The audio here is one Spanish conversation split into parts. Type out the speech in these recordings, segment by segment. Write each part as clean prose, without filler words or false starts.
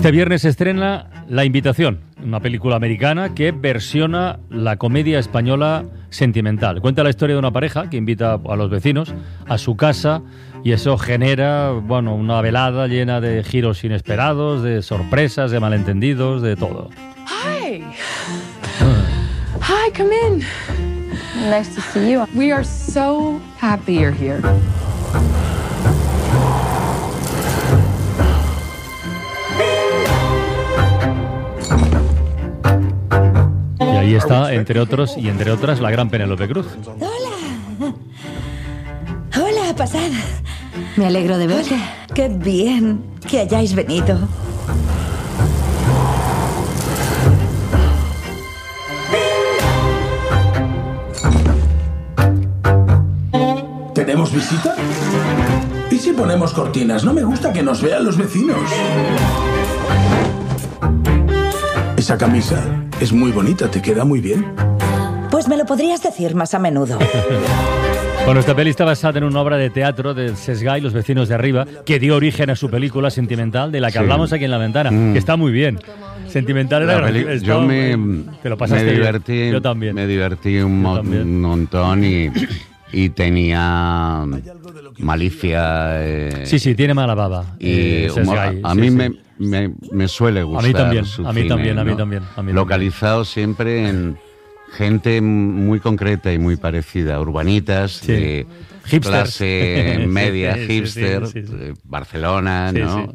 Este viernes se estrena La Invitación, una película americana que versiona la comedia española Sentimental. Cuenta la historia de una pareja que invita a los vecinos a su casa y eso genera, bueno, una velada llena de giros inesperados, de sorpresas, de malentendidos, de todo. Hi. Hi, come in. Nice to see you. We are so happy you're here. Y ahí está, entre otros y entre otras, la gran Penélope Cruz. Hola. Hola, pasad. Me alegro de verte. Qué bien que hayáis venido. ¿Tenemos visita? ¿Y si ponemos cortinas? No me gusta que nos vean los vecinos. Esa camisa es muy bonita, te queda muy bien. Pues me lo podrías decir más a menudo. Bueno, esta peli está basada en una obra de teatro de Sesgay, Los vecinos de arriba, que dio origen a su película Sentimental, de la que hablamos aquí en La Ventana, que está muy bien. Sentimental era gran... Yo te lo pasaste divertí, bien. Yo también. Me divertí un montón y tenía malicia. Sí, tiene mala baba. Y Sesgay, a mí me suele gustar. A mí también. Localizado siempre en gente muy concreta y muy parecida, urbanitas, de clase media, hipster, Barcelona, ¿no?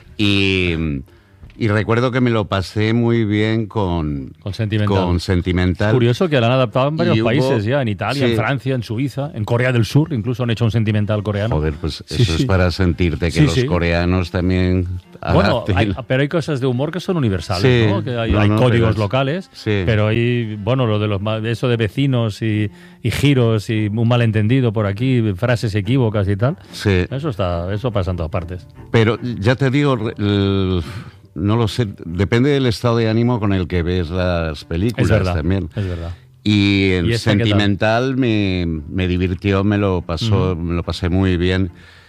Y recuerdo que me lo pasé muy bien con Sentimental. Es curioso que la han adaptado en varios países ya, en Italia, en Francia, en Suiza, en Corea del Sur, incluso han hecho un Sentimental coreano. Joder, pues eso es para sentirte que los coreanos también... Bueno, pero hay cosas de humor que son universales, ¿no? Que hay códigos locales, pero hay, bueno, lo de eso de vecinos y giros y un malentendido por aquí, frases equívocas y tal. Sí. Eso pasa en todas partes. Pero ya te digo, no lo sé, depende del estado de ánimo con el que ves las películas también. Es verdad. Y en Sentimental me divirtió, me lo pasé muy bien.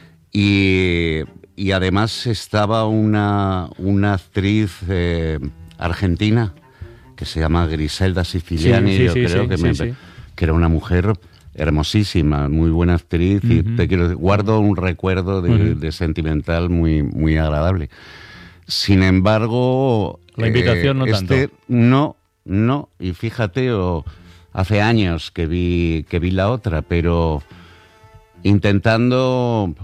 Y además estaba una actriz argentina que se llama Griselda Siciliani, que era una mujer hermosísima, muy buena actriz, y guardo un recuerdo de Sentimental muy, muy agradable. Sin embargo, la invitación no tanto. No, y fíjate, hace años que vi la otra, pero intentando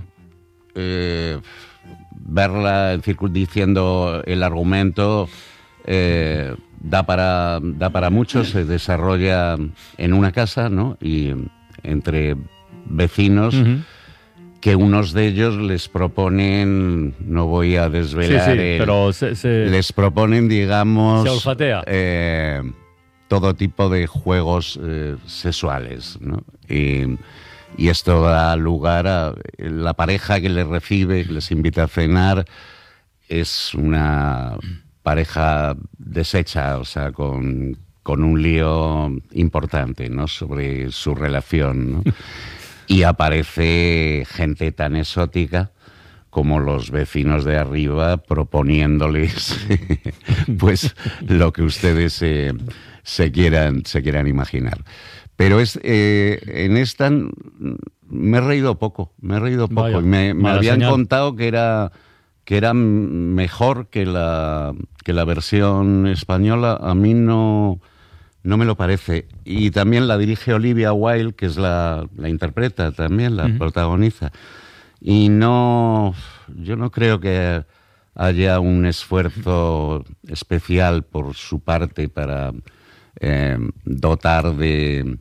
verla, diciendo el argumento, da para mucho, se desarrolla en una casa, ¿no? Y entre vecinos, que unos de ellos les proponen, no voy a desvelar, pero les proponen, digamos, se olfatea. Todo tipo de juegos sexuales, ¿no? Y esto da lugar a la pareja que les recibe, que les invita a cenar, es una pareja deshecha, o sea, con un lío importante, ¿no? Sobre su relación, ¿no? Y aparece gente tan exótica como los vecinos de arriba proponiéndoles pues lo que ustedes se quieran imaginar. Pero en esta me he reído poco. Vaya, me habían contado que era mejor que la versión española. A mí no me lo parece. Y también la dirige Olivia Wilde, que es la interpreta también, la protagoniza. Y yo no creo que haya un esfuerzo especial por su parte para dotar de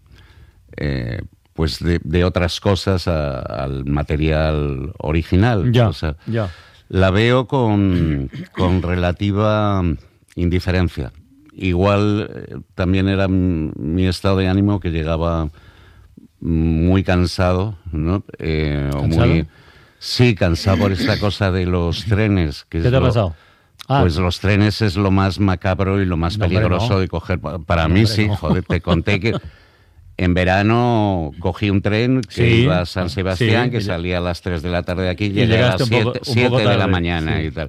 otras cosas al material original. La veo con relativa indiferencia. Igual también era mi estado de ánimo, que llegaba muy cansado, ¿no? ¿Cansado? Cansado por esta cosa de los trenes. ¿Qué te ha pasado? Pues los trenes es lo más macabro y lo más peligroso de coger. Para mí sí, joder, te conté que en verano cogí un tren que iba a San Sebastián, que salía a las 3 de la tarde de aquí y llegué a las 7 de la mañana y tal.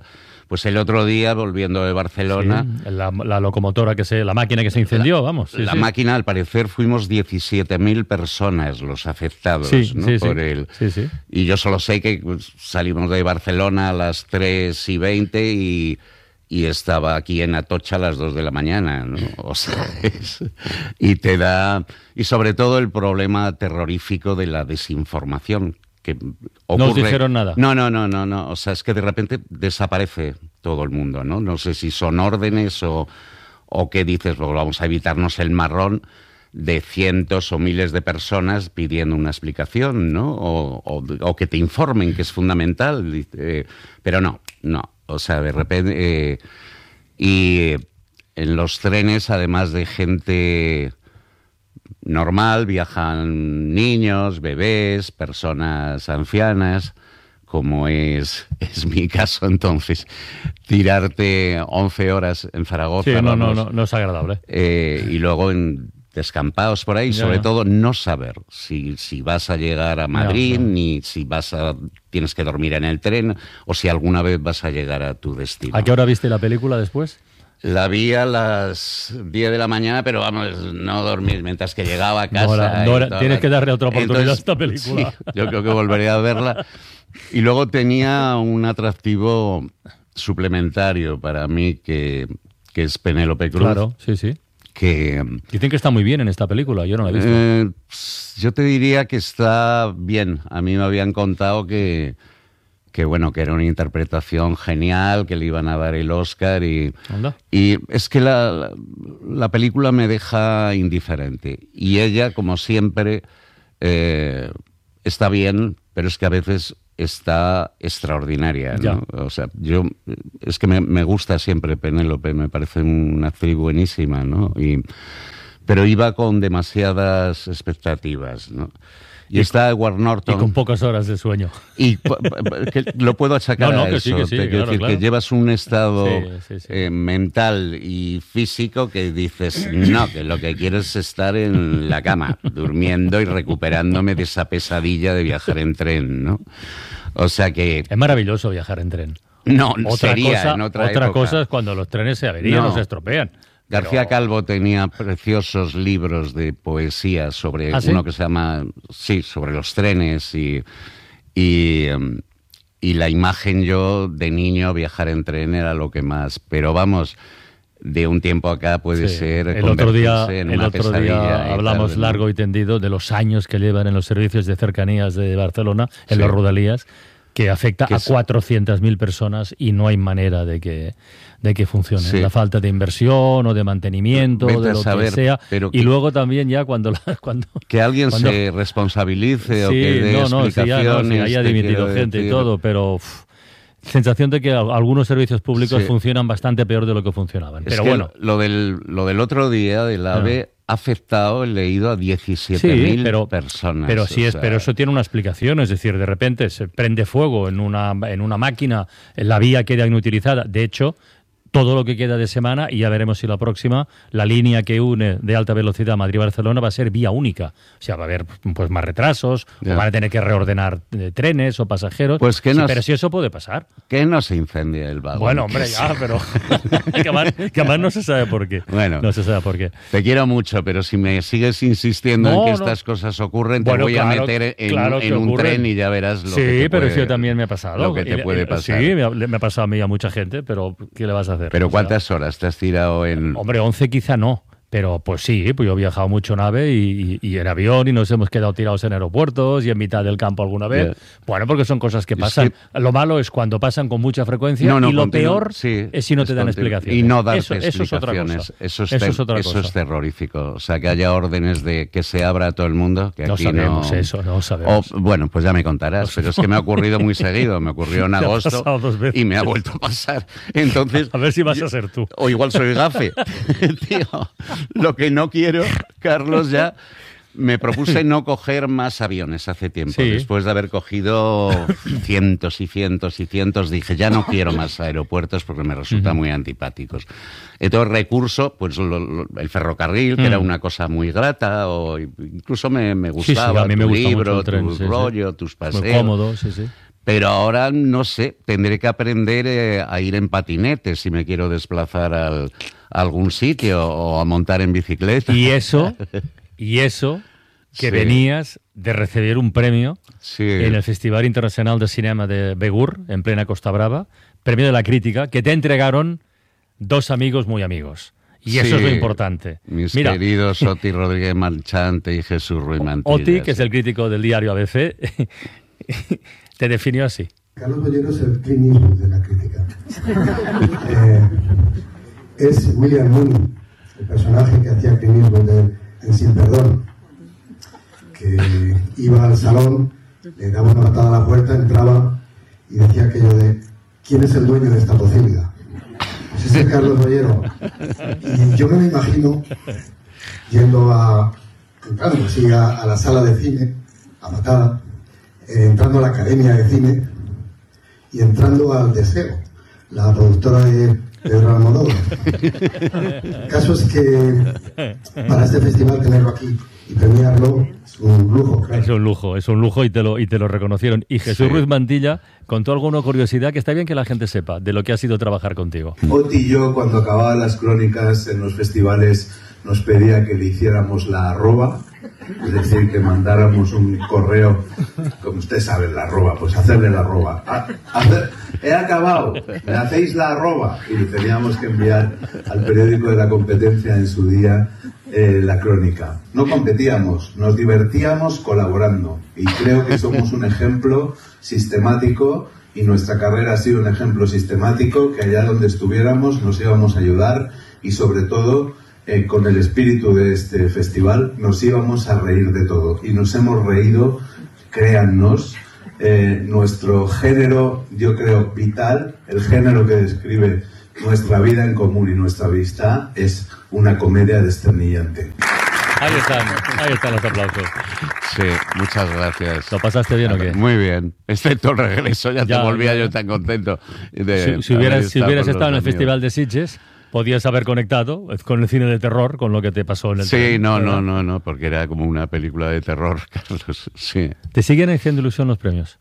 Pues el otro día, volviendo de Barcelona... Sí, la locomotora, la máquina que se incendió, vamos. La máquina, al parecer, fuimos 17.000 personas los afectados, ¿no? Por el... Sí. Y yo solo sé que salimos de Barcelona a las 3:20 y estaba aquí en Atocha a las 2 de la mañana, ¿no? O sea, y te da... Y sobre todo el problema terrorífico de la desinformación, que ocurre... ¿No os dijeron nada? No. O sea, es que de repente desaparece todo el mundo, ¿no? No sé si son órdenes o qué dices, pues vamos a evitarnos el marrón de cientos o miles de personas pidiendo una explicación, ¿no? O que te informen, que es fundamental. Pero no. O sea, de repente... y en los trenes, además de gente normal, viajan niños, bebés, personas ancianas, como es mi caso. Entonces, tirarte 11 horas en Zaragoza... Sí, no es agradable. Y luego en descampados por ahí, sobre todo no saber si vas a llegar a Madrid, ni si tienes que dormir en el tren, o si alguna vez vas a llegar a tu destino. ¿A qué hora viste la película después? La vi a las 10 de la mañana, pero vamos, no dormir mientras que llegaba a casa. Tienes que darle otra oportunidad a esta película. Sí, yo creo que volveré a verla. Y luego tenía un atractivo suplementario para mí, que es Penélope Cruz. Claro, sí. Que dicen que está muy bien en esta película, yo no la he visto. Yo te diría que está bien. A mí me habían contado que era una interpretación genial, que le iban a dar el Oscar y es que la película me deja indiferente. Y ella, como siempre, está bien, pero es que a veces está extraordinaria, ¿no? O sea, es que me gusta siempre Penélope, me parece una actriz buenísima, ¿no? Pero iba con demasiadas expectativas, ¿no? Y está Edward Norton. Y con pocas horas de sueño. Y que lo puedo achacar a eso. Que sí, claro. Que llevas un estado mental y físico que dices, no, que lo que quiero es estar en la cama, durmiendo y recuperándome de esa pesadilla de viajar en tren, ¿no? O sea que... Es maravilloso viajar en tren. No, sería en otra época. Cosa es cuando los trenes se averían o se estropean. García Calvo tenía preciosos libros de poesía sobre uno que se llama... Sí, sobre los trenes y la imagen, yo de niño viajar en tren era lo que más... Pero vamos, de un tiempo acá puede ser... El otro día hablamos largo y tendido de los años que llevan en los servicios de cercanías de Barcelona, en los Rodalías, que afecta a 400.000 personas y no hay manera de que funcione. Sí. La falta de inversión o de mantenimiento, de lo que sea. Y luego también ya cuando que alguien se responsabilice o que dé explicaciones. Sí, haya dimitido gente y todo, pero... sensación de que algunos servicios públicos funcionan bastante peor de lo que funcionaban. Pero bueno, lo del otro día del AVE ha afectado, he leído, a 17.000 personas. Pero pero eso tiene una explicación, es decir, de repente se prende fuego en una máquina, la vía queda inutilizada. De hecho, todo lo que queda de semana, y ya veremos si la próxima, la línea que une de alta velocidad Madrid-Barcelona va a ser vía única. O sea, va a haber pues más retrasos, o van a tener que reordenar trenes o pasajeros. Pues pero si eso puede pasar. Que no se incendia el vagón. Bueno, hombre, pero que además no se sabe por qué. Bueno, no se sabe por qué. Te quiero mucho, pero si me sigues insistiendo en que estas cosas ocurren, te voy a meter en un tren y ya verás lo que te puede... Sí, pero eso también me ha pasado. Lo que te puede pasar. Sí, me ha pasado a mí y a mucha gente, pero ¿qué le vas a hacer? ¿Pero cuántas horas te has tirado en...? Hombre, 11 quizá no, pero pues sí, pues yo he viajado mucho en AVE y en avión y nos hemos quedado tirados en aeropuertos y en mitad del campo alguna vez. Bueno, porque son cosas que pasan. Lo malo es cuando pasan con mucha frecuencia y lo peor es si no te dan explicaciones. Y no darte explicaciones. Eso es otra cosa. Eso es terrorífico. O sea, que haya órdenes de que se abra a todo el mundo. Que no aquí sabemos eso, no sabemos. Bueno, pues ya me contarás, pero es que me ha ocurrido muy seguido. Me ocurrió en agosto y me ha vuelto a pasar. Entonces, a ver si vas a ser tú. O igual soy gafe. Tío, lo que no quiero, Carlos, ya me propuse no coger más aviones hace tiempo. Sí. Después de haber cogido cientos y cientos y cientos, dije, ya no quiero más aeropuertos porque me resultan muy antipáticos. Entonces recurso, pues el ferrocarril, que era una cosa muy grata, o incluso me gustaba, a mí me gusta libro, tu rollo, tus paseos. Muy cómodo, sí. Pero ahora, no sé, tendré que aprender a ir en patinete si me quiero desplazar a algún sitio o a montar en bicicleta. Y eso que Sí. venías de recibir un premio Sí. en el Festival Internacional de Cinema de Begur, en plena Costa Brava, premio de la crítica, que te entregaron dos amigos muy amigos. Y eso es lo Sí, importante. Mis Mira, queridos Oti Rodríguez Marchante y Jesús Ruiz Mantilla. Oti, que es sí. el crítico del diario ABC, te definió así. Carlos Bollero es el Clint Eastwood de la crítica. Es William Mooney, el personaje que hacía Clint Eastwood en Sin Perdón, que iba al salón, le daba una patada a la puerta, entraba y decía aquello de ¿quién es el dueño de esta posibilidad? Pues ese es Carlos Bollero. Y yo me lo imagino yendo entrando así a la sala de cine, a patada, entrando a la Academia de Cine y entrando al Deseo, la productora de Pedro Almodóvar. El caso es que para este festival tenerlo aquí y premiarlo es un lujo, claro. Es un lujo y te lo reconocieron. Y Jesús Sí. Ruiz Mantilla contó alguna curiosidad que está bien que la gente sepa de lo que ha sido trabajar contigo. Oti y yo, cuando acababan las crónicas en los festivales, nos pedía que le hiciéramos la arroba, es decir, que mandáramos un correo, como usted sabe, la arroba, pues hacerle la arroba. He acabado, me hacéis la arroba. Y le teníamos que enviar al periódico de la competencia en su día la crónica. No competíamos, nos divertíamos colaborando. Y creo que somos un ejemplo sistemático, y nuestra carrera ha sido un ejemplo sistemático, que allá donde estuviéramos nos íbamos a ayudar y sobre todo con el espíritu de este festival nos íbamos a reír de todo. Y nos hemos reído, créannos, nuestro género, yo creo, vital, el género que describe nuestra vida en común y nuestra amistad, es una comedia desternillante. Ahí están los aplausos. Sí, muchas gracias. ¿Lo pasaste bien o qué? Muy bien, excepto el regreso, ya te Ya, volvía ya. yo tan contento. Si hubieras estado en el Festival de Sitges, podías haber conectado con el cine de terror, con lo que te pasó en el Sí, tren, no, ¿verdad? no, porque era como una película de terror, Carlos. Sí. ¿Te siguen haciendo ilusión los premios?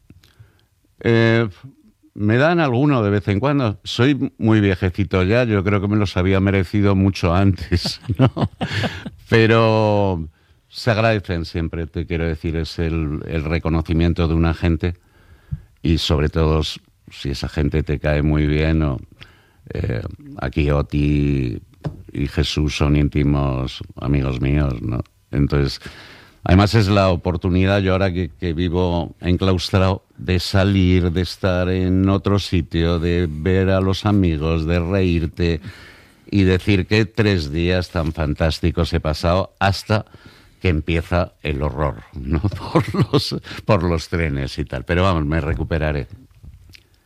Me dan alguno de vez en cuando. Soy muy viejecito ya, yo creo que me los había merecido mucho antes, ¿no? Pero se agradecen siempre, te quiero decir, es el reconocimiento de una gente y sobre todo si esa gente te cae muy bien. Aquí Oti y Jesús son íntimos amigos míos, ¿no? Entonces, además es la oportunidad, yo ahora que vivo enclaustrado, de salir, de estar en otro sitio, de ver a los amigos, de reírte y decir que 3 días tan fantásticos he pasado hasta que empieza el horror, ¿no? Por los trenes y tal. Pero vamos, me recuperaré.